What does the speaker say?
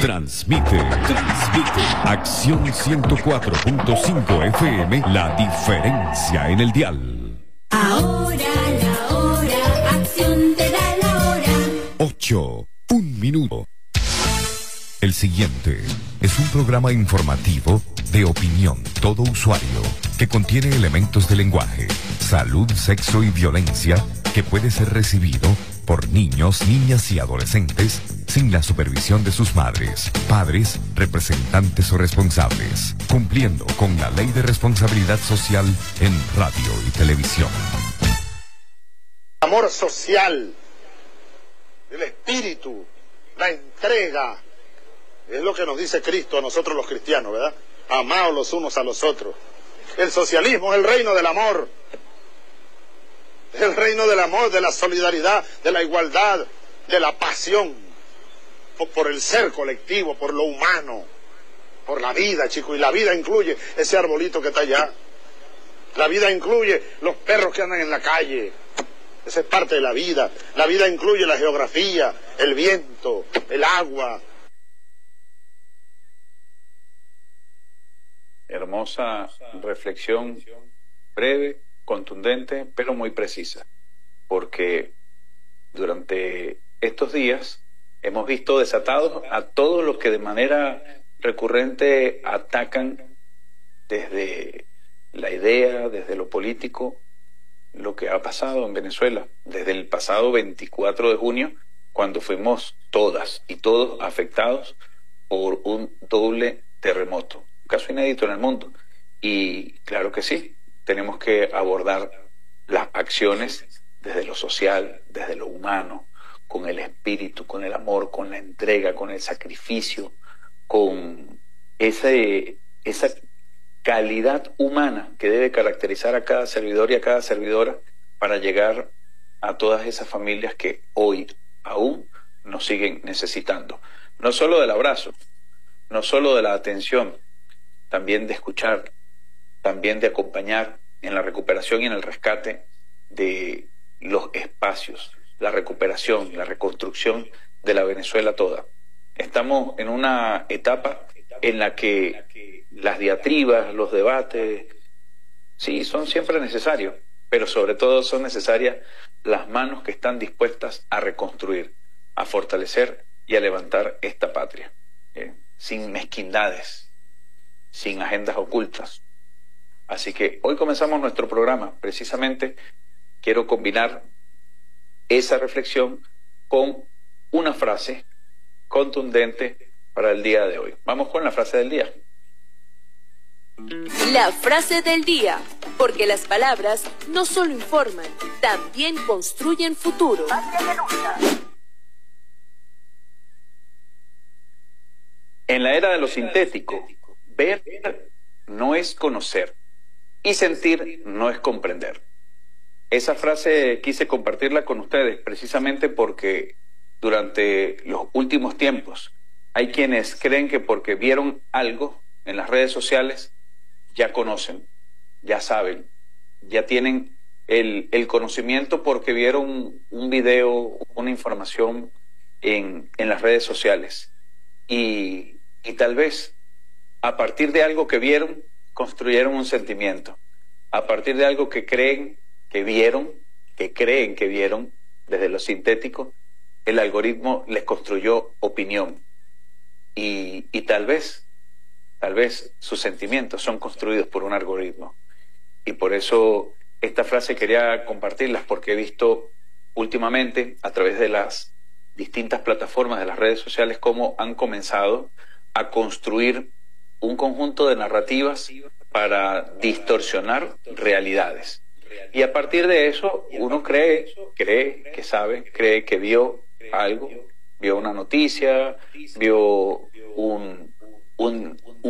Transmite Acción 104.5 FM, la diferencia en el dial. Ahora la hora, Acción te da la hora. 8, 1 minuto. El siguiente es un programa informativo de opinión todo usuario que contiene elementos de lenguaje, salud, sexo y violencia que puede ser recibido por niños, niñas y adolescentes sin la supervisión de sus madres, padres, representantes o responsables, cumpliendo con la Ley de Responsabilidad Social en radio y televisión. Amor social, el espíritu, la entrega, es lo que nos dice Cristo a nosotros los cristianos, ¿verdad? Amaos los unos a los otros. El socialismo es el reino del amor. El reino del amor, de la solidaridad, de la igualdad, de la pasión, por el ser colectivo, por lo humano, por la vida, chicos. Y la vida incluye ese arbolito que está allá. La vida incluye los perros que andan en la calle. Esa es parte de la vida. La vida incluye la geografía, el viento, el agua. Hermosa reflexión, breve, contundente, pero muy precisa, porque durante estos días hemos visto desatados a todos los que de manera recurrente atacan desde la idea, desde lo político, lo que ha pasado en Venezuela, desde el pasado 24 de junio, cuando fuimos todas y todos afectados por un doble terremoto, un caso inédito en el mundo. Y claro que sí, tenemos que abordar las acciones desde lo social, desde lo humano, con el espíritu, con el amor, con la entrega, con el sacrificio, con esa calidad humana que debe caracterizar a cada servidor y a cada servidora para llegar a todas esas familias que hoy aún nos siguen necesitando. No solo del abrazo, no solo de la atención, también de escuchar, también de acompañar en la recuperación y en el rescate de los espacios, la recuperación, la reconstrucción de la Venezuela toda. Estamos en una etapa en la que las diatribas, los debates, sí, son siempre necesarios, pero sobre todo son necesarias las manos que están dispuestas a reconstruir, a fortalecer y a levantar esta patria, sin mezquindades, sin agendas ocultas. Así que hoy comenzamos nuestro programa. Precisamente quiero combinar esa reflexión con una frase contundente para el día de hoy. Vamos con la frase del día. La frase del día, porque las palabras no solo informan, también construyen futuro. En la era de lo sintético, ver no es conocer y sentir no es comprender. Esa frase quise compartirla con ustedes precisamente porque durante los últimos tiempos hay quienes creen que porque vieron algo en las redes sociales ya conocen, ya saben, ya tienen el conocimiento porque vieron un video, una información en las redes sociales. Y tal vez a partir de algo que vieron, construyeron un sentimiento. A partir de algo que creen que vieron, que creen que vieron, desde lo sintético, el algoritmo les construyó opinión. Y tal vez sus sentimientos son construidos por un algoritmo. Y por eso esta frase quería compartirlas, porque he visto últimamente, a través de las distintas plataformas de las redes sociales, cómo han comenzado a construir un conjunto de narrativas para distorsionar realidades. Y a partir de eso, uno cree que sabe, cree que vio algo, vio una noticia, vio un